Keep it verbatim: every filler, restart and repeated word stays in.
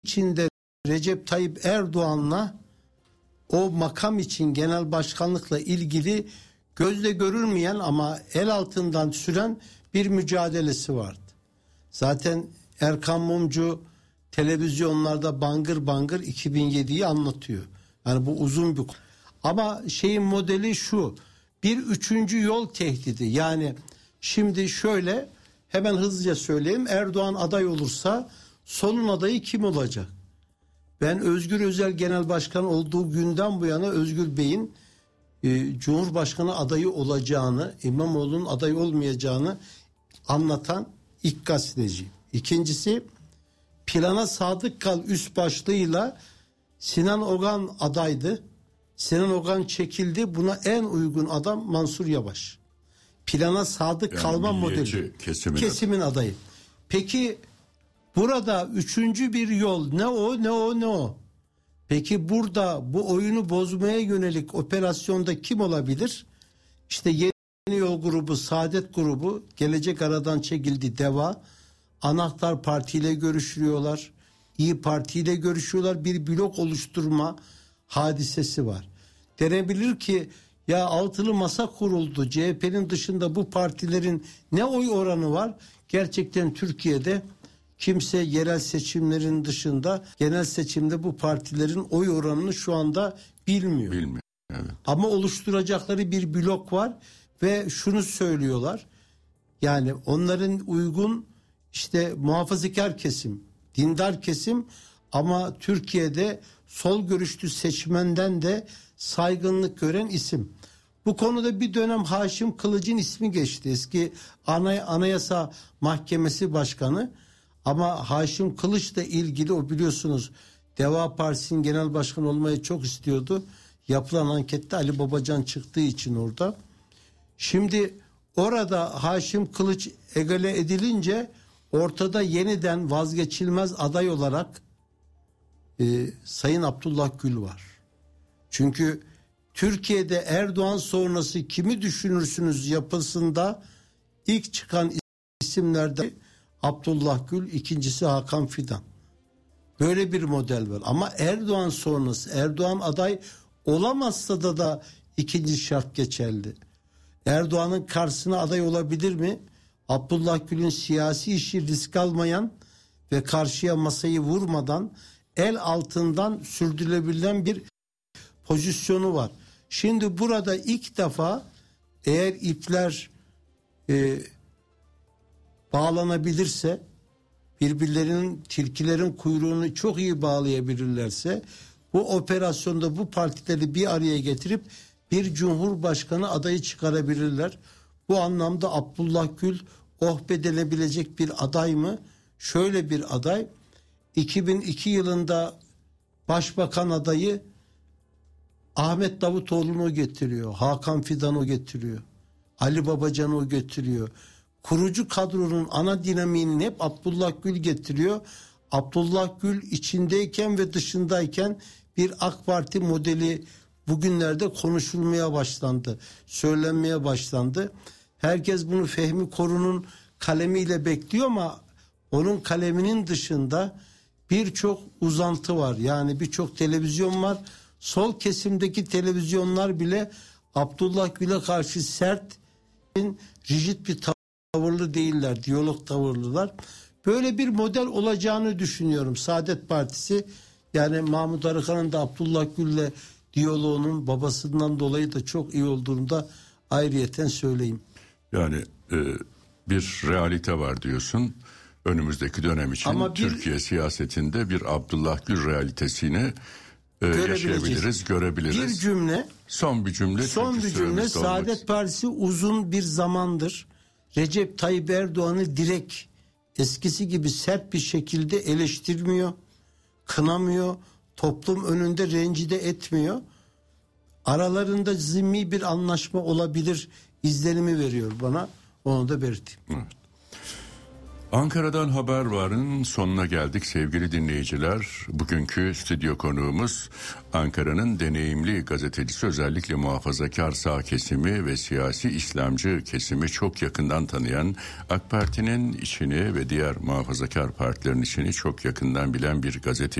içinde Recep Tayyip Erdoğan'la o makam için genel başkanlıkla ilgili gözle görülmeyen ama el altından süren bir mücadelesi vardı. Zaten Erkan Mumcu televizyonlarda bangır bangır iki bin yediyi anlatıyor. Yani bu uzun bir ama şeyin modeli şu: bir üçüncü yol tehdidi. Yani şimdi şöyle hemen hızlıca söyleyeyim, Erdoğan aday olursa solun adayı kim olacak? Ben Özgür Özel Genel Başkan olduğu günden bu yana Özgür Bey'in e, Cumhurbaşkanı adayı olacağını, İmamoğlu'nun aday olmayacağını anlatan ilk gazeteci. İkincisi, plana sadık kal üst başlığıyla Sinan Ogan adaydı. Sinan Ogan çekildi. Buna en uygun adam Mansur Yavaş. Plana sadık yani kalma modeli. Kesimin, kesimin adayı. Peki burada üçüncü bir yol ne o ne o ne o? Peki burada bu oyunu bozmaya yönelik operasyonda kim olabilir? İşte Yeni Yol grubu, Saadet grubu, Gelecek aradan çekildi, DEVA. Anahtar Parti ile görüşüyorlar. İyi Parti ile görüşüyorlar. Bir blok oluşturma hadisesi var. Denebilir ki ya altılı masa kuruldu. C H P'nin dışında bu partilerin ne oy oranı var? Gerçekten Türkiye'de kimse yerel seçimlerin dışında genel seçimde bu partilerin oy oranını şu anda bilmiyor. Bilmiyor. Evet. Ama oluşturacakları bir blok var ve şunu söylüyorlar. Yani onların uygun işte muhafazakar kesim, dindar kesim ama Türkiye'de sol görüşlü seçmenden de saygınlık gören isim. Bu konuda bir dönem Haşim Kılıç'ın ismi geçti. Eski Anay- Anayasa Mahkemesi Başkanı. Ama Haşim Kılıç'la ilgili o biliyorsunuz Deva Partisi'nin genel başkanı olmayı çok istiyordu. Yapılan ankette Ali Babacan çıktığı için orada. Şimdi orada Haşim Kılıç egale edilince ortada yeniden vazgeçilmez aday olarak e, Sayın Abdullah Gül var. Çünkü Türkiye'de Erdoğan sonrası kimi düşünürsünüz yapısında ilk çıkan isimlerden Abdullah Gül, ikincisi Hakan Fidan. Böyle bir model var. Ama Erdoğan sonrası, Erdoğan aday olamazsa da da ikinci şart geçerli. Erdoğan'ın karşısına aday olabilir mi? Abdullah Gül'ün siyasi işi risk almayan ve karşıya masayı vurmadan el altından sürdürülebilen bir pozisyonu var. Şimdi burada ilk defa eğer ipler e, bağlanabilirse, birbirlerinin, tilkilerin kuyruğunu çok iyi bağlayabilirlerse, bu operasyonda bu partileri bir araya getirip bir cumhurbaşkanı adayı çıkarabilirler. Bu anlamda Abdullah Gül oh be denilebilecek bir aday mı? Şöyle bir aday, iki bin iki yılında başbakan adayı Ahmet Davutoğlu'nu getiriyor, Hakan Fidan'ı getiriyor, Ali Babacan'ı o getiriyor. Kurucu kadronun ana dinamiğini hep Abdullah Gül getiriyor. Abdullah Gül içindeyken ve dışındayken bir AK Parti modeli bugünlerde konuşulmaya başlandı, söylenmeye başlandı. Herkes bunu Fehmi Korun'un kalemiyle bekliyor ama onun kaleminin dışında birçok uzantı var. Yani birçok televizyon var. Sol kesimdeki televizyonlar bile Abdullah Gül'e karşı sert, rigid bir tavırlı değiller, diyalog tavırlılar. Böyle bir model olacağını düşünüyorum. Saadet Partisi, yani Mahmut Arıkan'ın da Abdullah Gül'le diyaloğunun babasından dolayı da çok iyi olduğunu da ayrıyeten söyleyeyim. Yani e, bir realite var diyorsun. Önümüzdeki dönem için bir, Türkiye siyasetinde bir Abdullah Gül realitesini e, yaşayabiliriz, görebiliriz. Bir cümle. Son bir cümle. Son bir cümle. Saadet Partisi uzun bir zamandır Recep Tayyip Erdoğan'ı direkt eskisi gibi sert bir şekilde eleştirmiyor, kınamıyor, toplum önünde rencide etmiyor. Aralarında zimmi bir anlaşma olabilir izlenimi veriyor bana. Onu da belirteyim. Evet. Ankara'dan haber varın sonuna geldik sevgili dinleyiciler. Bugünkü stüdyo konuğumuz Ankara'nın deneyimli gazetecisi, özellikle muhafazakar sağ kesimi ve siyasi İslamcı kesimi çok yakından tanıyan, AK Parti'nin içini ve diğer muhafazakar partilerin içini çok yakından bilen bir gazeteci.